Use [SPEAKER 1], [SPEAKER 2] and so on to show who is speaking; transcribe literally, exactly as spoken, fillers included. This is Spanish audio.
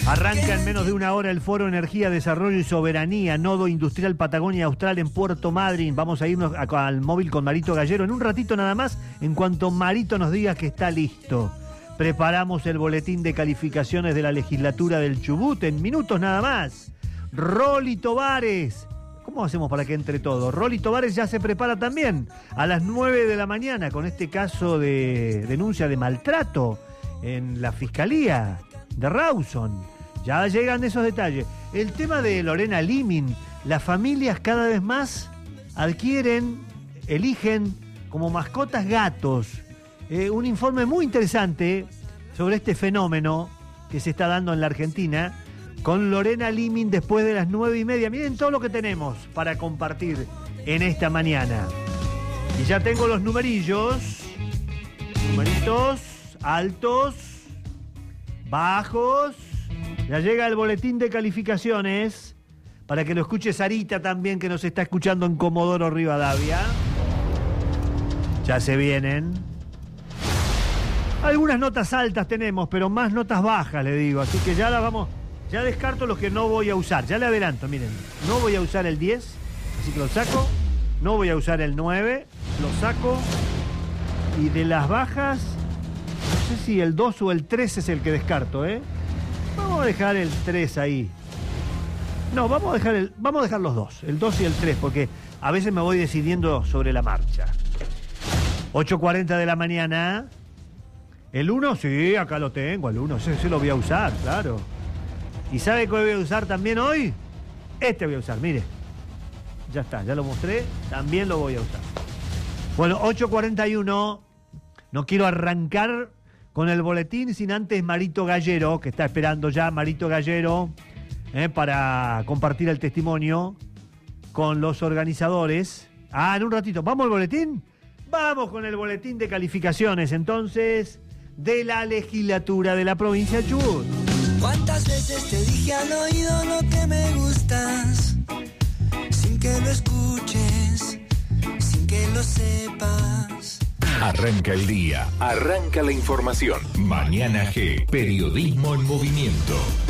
[SPEAKER 1] Arranca en menos de una hora el Foro Energía, Desarrollo y Soberanía, Nodo Industrial Patagonia Austral en Puerto Madryn. Vamos a irnos a, al móvil con Marito Gallero en un ratito nada más, en cuanto Marito nos diga que está listo. Preparamos el boletín de calificaciones de la legislatura del Chubut en minutos nada más. Rolly Tovares. ¿Cómo hacemos para que entre todo? Rolly Tovares ya se prepara también a las nueve de la mañana con este caso de denuncia de maltrato en la Fiscalía de Rawson. Ya llegan esos detalles. El tema de Lorena Limin, las familias cada vez más adquieren, eligen como mascotas gatos. Eh, un informe muy interesante sobre este fenómeno que se está dando en la Argentina con Lorena Limin después de las nueve y media. Miren todo lo que tenemos para compartir en esta mañana. Y ya tengo los numerillos. Numeritos altos, bajos. Ya llega el boletín de calificaciones para que lo escuche Sarita también, que nos está escuchando en Comodoro Rivadavia. Ya se vienen. Algunas notas altas tenemos, pero más notas bajas, le digo. Así que ya las vamos... Ya descarto los que no voy a usar. Ya le adelanto, miren. No voy a usar el diez, así que lo saco. No voy a usar el nueve, lo saco. Y de las bajas, no sé si el dos o el tres es el que descarto, ¿eh? Vamos a dejar el tres ahí. No, vamos a dejar el, vamos a dejar los dos, el dos y el tres, porque a veces me voy decidiendo sobre la marcha. ocho cuarenta de la mañana. ¿El uno? Sí, acá lo tengo, el uno. Sí, sí lo voy a usar, claro. ¿Y sabe cuál voy a usar también hoy? Este voy a usar, mire. Ya está, ya lo mostré. También lo voy a usar. Bueno, ocho cuarenta y uno. No quiero arrancar con el boletín sin antes Marito Gallero, que está esperando ya Marito Gallero eh, para compartir el testimonio con los organizadores. Ah, en un ratito. ¿Vamos al boletín? Vamos con el boletín de calificaciones, entonces, de la legislatura de la provincia de Chubut.
[SPEAKER 2] ¿Cuántas veces te dije al oído lo que me gustas? Sin que lo escuches, sin que lo sepas.
[SPEAKER 3] Arranca el día, arranca la información. Mañana G, periodismo en movimiento.